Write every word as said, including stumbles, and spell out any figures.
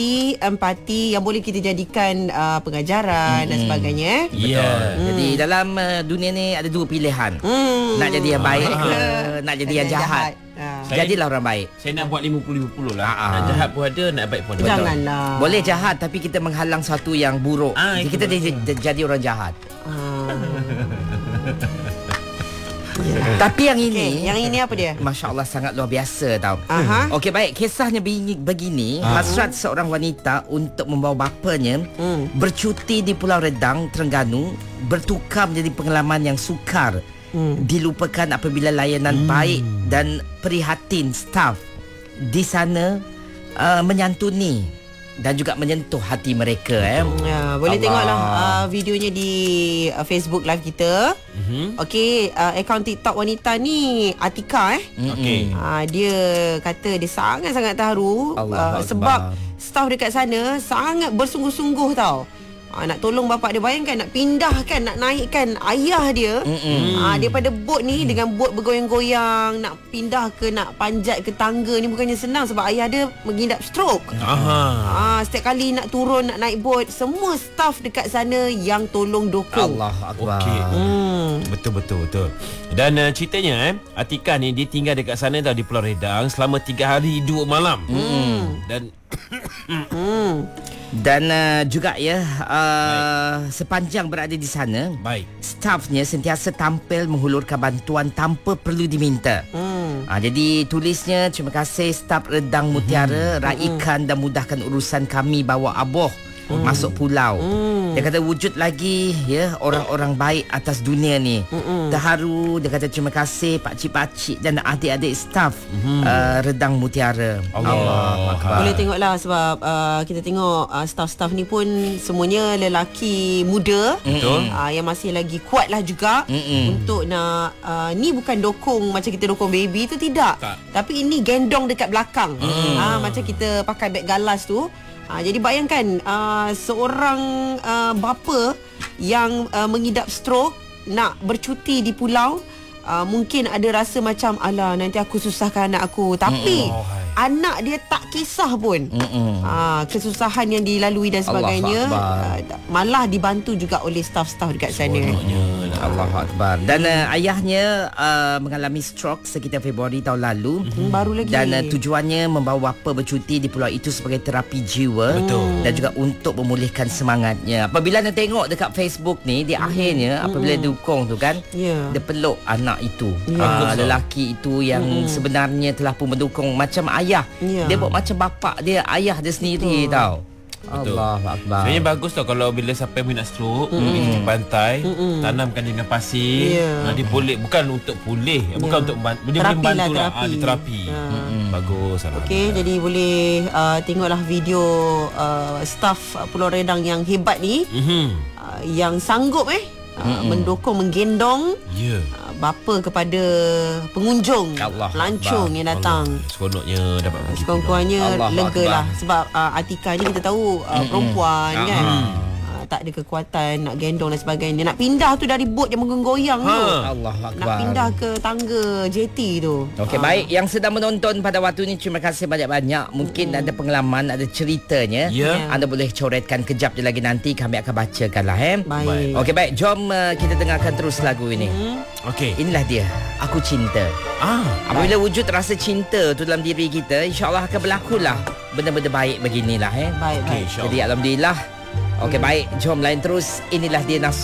empati yang boleh kita jadikan uh, pengajaran mm-hmm. dan sebagainya. eh? Ya. Betul. Hmm. Jadi dalam uh, dunia ni ada dua pilihan. Hmm. Nak jadi yang baik ke nak jadi yang jahat. Ah. Saya- Jadilah orang baik. Saya nak buat lima puluh lima puluh lah. Ah, ah. Nak jahat pun ada, nak baik pun ada. Janganlah. Boleh jahat tapi kita menghalang sesuatu yang buruk. Ah, Jadi itu kita betul. jadi, jadi orang jahat. Ah. Tapi yang ini Okay, yang ini apa dia? Masya Allah sangat luar biasa tau. Aha. Okey baik, kisahnya begini, begini. Ah. Hasrat seorang wanita untuk membawa bapanya Hmm. bercuti di Pulau Redang, Terengganu bertukar menjadi pengalaman yang sukar. Hmm. Dilupakan apabila layanan baik dan prihatin staf di sana uh, menyantuni dan juga menyentuh hati mereka. Eh. Ya, boleh Allah. tengoklah uh, videonya di uh, Facebook live kita. Mhm. Okey, uh, akaun TikTok wanita ni Atika eh. Okey. Uh, dia kata dia sangat-sangat terharu Allah uh, sebab Akbar. staf dekat sana sangat bersungguh-sungguh tau. Uh, nak tolong bapak dia, bayangkan nak pindahkan, nak naikkan ayah dia uh, daripada bot ni dengan bot bergoyang-goyang, nak pindah ke, nak panjat ke tangga ni bukannya senang sebab ayah dia mengidap stroke. Aha. Ah, setiap kali nak turun, nak naik bot, semua staf dekat sana yang tolong dokong. Allah Akbar. Okey. Hmm. Betul betul betul. Dan uh, ceritanya eh Atika ni dia tinggal dekat sana tau di Pulau Redang selama tiga hari dua malam. Hmm. Dan Hmm. Dan uh, juga ya uh, sepanjang berada di sana, baik. stafnya sentiasa tampil menghulurkan bantuan tanpa perlu diminta. Hmm. Ha, jadi tulisnya, terima kasih staf Redang Mutiara, raikan dan mudahkan urusan kami bawa aboh masuk pulau. Hmm. Dia kata wujud lagi ya orang-orang baik atas dunia ni. Mm-mm. Terharu. Dia kata terima kasih pakcik-pakcik dan adik-adik staf uh, Redang Mutiara. Allah Akbar. Boleh tengoklah sebab uh, kita tengok uh, staf-staf ni pun semuanya lelaki muda. Betul. Uh, yang masih lagi kuat lah juga Mm-mm. untuk nak uh, ni bukan dokong macam kita dokong baby tu, tidak. Tak. Tapi ini gendong dekat belakang. Ah, macam kita pakai beg galas tu. Ha, jadi bayangkan uh, seorang uh, bapa yang uh, mengidap stroke nak bercuti di pulau, uh, mungkin ada rasa macam alah nanti aku susahkan anak aku, tapi Oh, hai. anak dia tak kisah pun. Mm-mm. Ha, kesusahan yang dilalui dan sebagainya, Allah uh, malah dibantu juga oleh staf-staf dekat sana. Seronoknya lah. Allahu Akbar. Dan uh, ayahnya uh, mengalami stroke sekitar Februari tahun lalu. Hmm, baru lagi. Dan uh, tujuannya membawa bapa bercuti di pulau itu sebagai terapi jiwa. Betul. Dan juga untuk memulihkan semangatnya. Apabila anda tengok dekat Facebook ni, di akhirnya apabila dia dukung tu kan, Ya. dia peluk anak itu. Ya. Uh, lelaki itu yang sebenarnya telah pun mendukung macam ayah. Ya. Dia buat macam bapak dia, ayah dia sendiri. Betul. Tau. Betul. Allahu Akbar. Sebenarnya bagus tau kalau bila sampai minat stroke, mm. pergi ke pantai, Mm-mm. tanamkan dengan pasir. Ya. Ha, dia boleh bukan untuk pulih, Ya. bukan untuk membantu, dia Terapi boleh membantu lah, lah, terapi. ha, dia terapi. Ya. Mm-mm. Bagus. Okey, alhamdulillah. jadi boleh uh, tengoklah video uh, staf uh, Pulau Redang yang hebat ni, Mhm. uh, yang sanggup eh uh, mendokong, menggendong Ya. uh, bapa kepada pengunjung, Allah pelancong Akbar. yang datang. Allah. Seronoknya dapat pergi. Sekurang-kurangnya Allah lega Akbar. lah sebab uh, Atika ni kita tahu uh, perempuan Ah. kan, uh, tak ada kekuatan nak gendong dan sebagainya. Nak pindah tu dari bot yang menggoyang Ha. tu, Allahu Akbar. nak pindah ke tangga jeti tu. Okey, Ah. baik. Yang sedang menonton pada waktu ini, terima kasih banyak-banyak. Mungkin ada pengalaman, ada ceritanya. Ya. Anda boleh coretkan kejap je lagi, nanti kami akan bacakanlah. Eh? Baik. Okey, baik. Jom uh, kita dengarkan terus lagu ini. Hmm. Okey. Inilah dia, Aku Cinta. Ah. Apabila wujud rasa cinta tu dalam diri kita, insya-Allah akan berlakulah benda-benda baik beginilah. Eh? Baik, Okey, baik. insya-Allah. Jadi alhamdulillah. Okey, baik. Jom lain terus. Inilah dia Nasihat